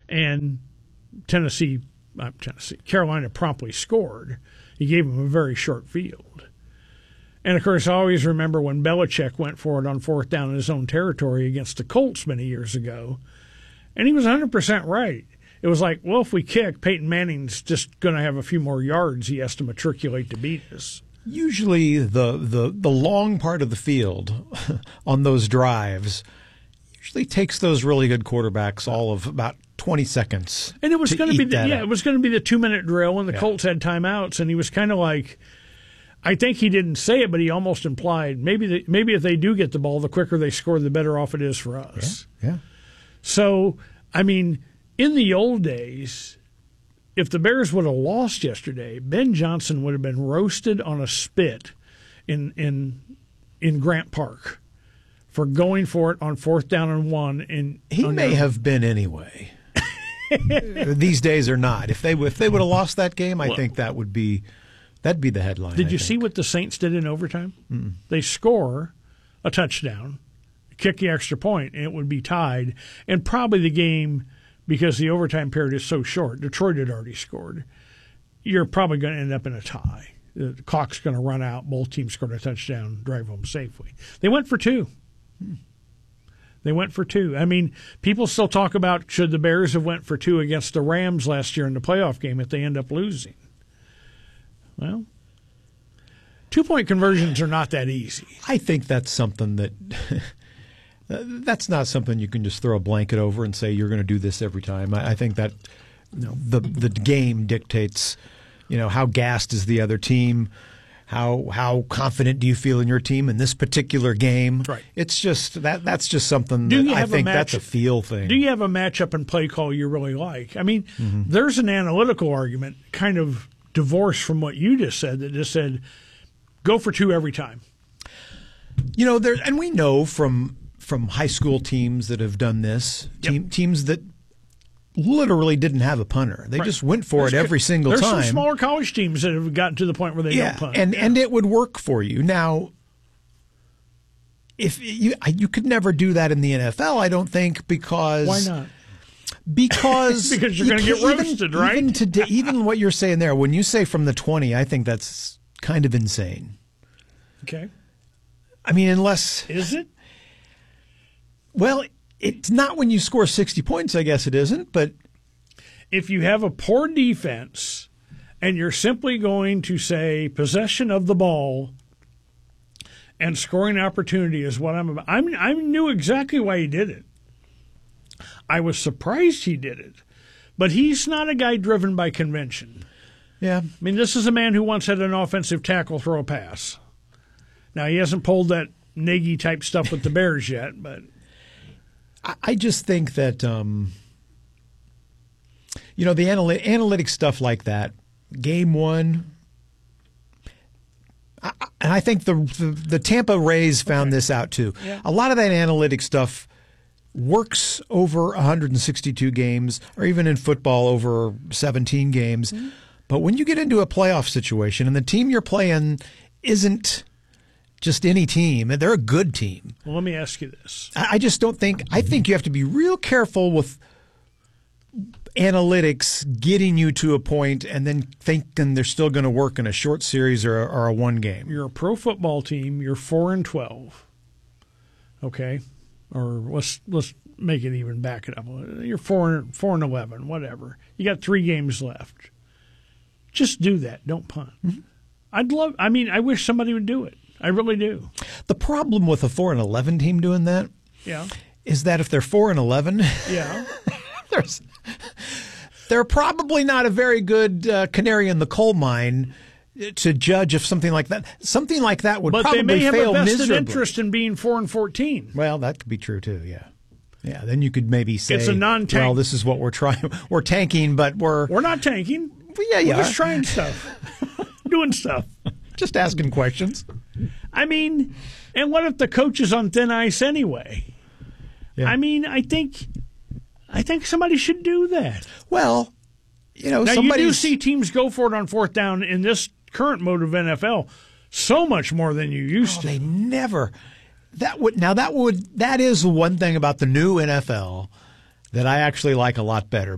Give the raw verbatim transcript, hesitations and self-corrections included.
and Tennessee, uh, Tennessee, Carolina promptly scored. He gave them a very short field. And, of course, I always remember when Belichick went for it on fourth down in his own territory against the Colts many years ago, and he was one hundred percent right. It was like, well, if we kick, Peyton Manning's just going to have a few more yards he has to matriculate to beat us. Usually the, the, the long part of the field on those drives usually takes those really good quarterbacks all of about twenty seconds. And it was going to be the, yeah, up. it was going to be the two-minute drill, and the yeah. Colts had timeouts, and he was kind of like, I think he didn't say it, but he almost implied maybe the, maybe if they do get the ball, the quicker they score, the better off it is for us. Yeah. yeah. So, I mean, in the old days, if the Bears would have lost yesterday, Ben Johnson would have been roasted on a spit in in in Grant Park for going for it on fourth down and one. And he may your, have been anyway. These days are not. If they if they would have lost that game, I well, think that would be that'd be the headline. Did I you think. see what the Saints did in overtime? Mm-mm. They score a touchdown, kick the extra point, and it would be tied. And probably the game, because the overtime period is so short, Detroit had already scored. You're probably going to end up in a tie. The clock's going to run out. Both teams scored a touchdown, drive home safely. They went for two. Hmm. They went for two. I mean, people still talk about should the Bears have went for two against the Rams last year in the playoff game if they end up losing. Well, two-point conversions are not that easy. I think that's something that that's not something you can just throw a blanket over and say you're going to do this every time. I, I think that you know, the the game dictates, you know, how gassed is the other team. How how confident do you feel in your team in this particular game? Right. It's just that that's just something do that you I have think a match, that's a feel thing. Do you have a matchup and play call you really like? I mean, mm-hmm. there's an analytical argument kind of divorced from what you just said that just said go for two every time. You know, there and we know from from high school teams that have done this, yep. team, teams that literally didn't have a punter. They right. just went for there's, it every single there's time. There's some smaller college teams that have gotten to the point where they yeah, don't punt. And, yeah. and it would work for you. Now, if you you could never do that in the N F L, I don't think, because why not? Because because you're you going to get roasted, even, right? Even, today, even what you're saying there, when you say from the twenty, I think that's kind of insane. Okay. I mean, unless is it? Well, it's not when you score sixty points, I guess it isn't, but if you have a poor defense and you're simply going to say possession of the ball and scoring opportunity is what I'm about. I'm, I knew exactly why he did it. I was surprised he did it, but he's not a guy driven by convention. Yeah. I mean, this is a man who once had an offensive tackle throw a pass. Now, he hasn't pulled that Nagy-type stuff with the Bears yet, but I just think that, um, you know, the analy- analytic stuff like that, game one, I, and I think the, the the Tampa Rays found okay. this out too. Yeah. A lot of that analytic stuff works over one hundred sixty-two games, or even in football over seventeen games. Mm-hmm. But when you get into a playoff situation and the team you're playing isn't just any team, they're a good team. Well, let me ask you this. I just don't think – I think you have to be real careful with analytics getting you to a point and then thinking they're still going to work in a short series or, or a one game. You're a pro football team. You're four and twelve, okay? Or let's let's make it even back it up. You're four, four and eleven, whatever. You got three games left. Just do that. Don't punt. Mm-hmm. I'd love – I mean, I wish somebody would do it. I really do. The problem with a four and eleven team doing that, yeah, is that if they're four and eleven, yeah, there's they're probably not a very good uh, canary in the coal mine to judge if something like that something like that would but probably they may have fail a vested miserably. interest in being four and fourteen. Well, that could be true too. Yeah, yeah. Then you could maybe say, it's a non-tank. Well, this is what we're trying. We're tanking, but we're we're not tanking. Well, yeah, yeah. We're just trying stuff, doing stuff, just asking questions. I mean, and what if the coach is on thin ice anyway? Yeah. I mean, I think, I think somebody should do that. Well, you know, now you do see teams go for it on fourth down in this current mode of N F L so much more than you used oh, to. They never. That would now that would that is one thing about the new N F L that I actually like a lot better.